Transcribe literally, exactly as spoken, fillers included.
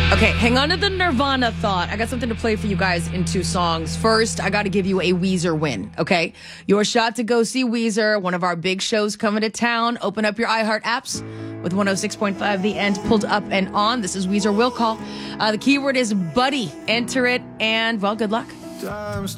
Okay, hang on to the Nirvana thought. I got something to play for you guys in two songs. First, I got to give you a Weezer win, okay? Your shot to go see Weezer, one of our big shows coming to town. Open up your iHeart apps with one oh six point five The End pulled up and on. This is Weezer Will Call. Uh, the keyword is buddy. Enter it, and, well, good luck. Times